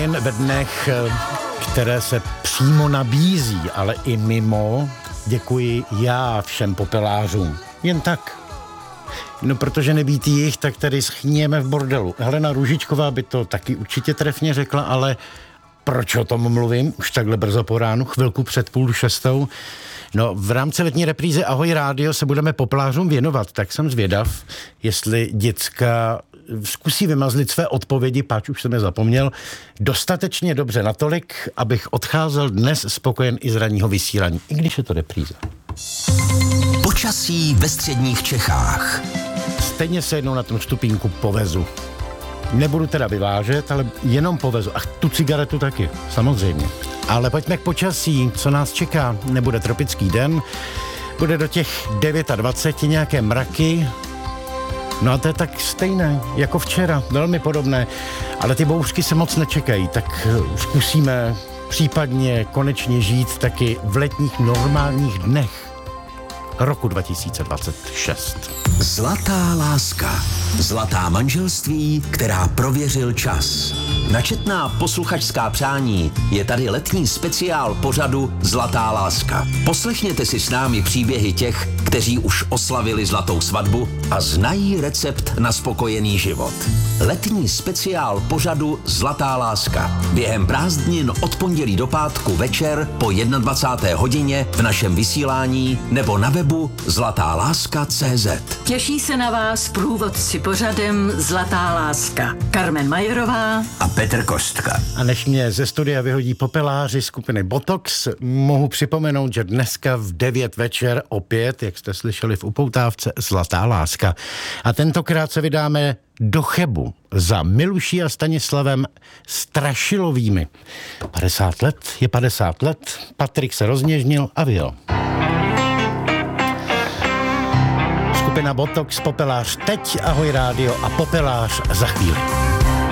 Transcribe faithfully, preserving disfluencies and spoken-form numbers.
nejen ve dnech, které se přímo nabízí, ale i mimo, děkuji já všem popelářům. Jen tak. No, protože nebýt jich, tak tady schníjeme v bordelu. Helena Růžičková by to taky určitě trefně řekla, ale proč o tom mluvím? Už takhle brzo po ránu, chvilku před půl šestou. No, v rámci letní reprízy Ahoj rádio se budeme popelářům věnovat, tak jsem zvědav, jestli děcka zkusí vymazlit své odpovědi, páč už jsem je zapomněl, dostatečně dobře natolik, abych odcházel dnes spokojen i z ranního vysílání, i když je to repríza. Počasí ve středních Čechách. Stejně se jednou na tom stupínku povezu. Nebudu teda vyvážet, ale jenom povezu. A tu cigaretu taky, samozřejmě. Ale pojďme k počasí, co nás čeká. Nebude tropický den, bude do těch dvacet devět nějaké mraky. No a to je tak stejné, jako včera, velmi podobné. Ale ty bouřky se moc nečekají, tak zkusíme případně konečně žít taky v letních normálních dnech roku dva tisíce dvacet šest. Zlatá láska. Zlatá manželství, která prověřil čas. Na četná posluchačská přání je tady letní speciál pořadu Zlatá láska. Poslechněte si s námi příběhy těch, kteří už oslavili zlatou svatbu a znají recept na spokojený život. Letní speciál pořadu Zlatá láska. Během prázdnin od pondělí do pátku večer po dvacáté jedné hodině v našem vysílání nebo na webu zlatá láska tečka cé zet. Těší se na vás průvodci pořadem Zlatá láska. Carmen Majerová a Petr Kostka. A než mě ze studia vyhodí popeláři skupiny Botox, mohu připomenout, že dneska v devět večer opět, jak jste slyšeli v upoutávce, Zlatá láska. A tentokrát se vydáme do Chebu za Miluší a Stanislavem Strašilovými. padesát let je padesát let, Patrik se rozněžnil a vyjel. Skupina Botox, Popelář teď, Ahoj rádio a Popelář za chvíli.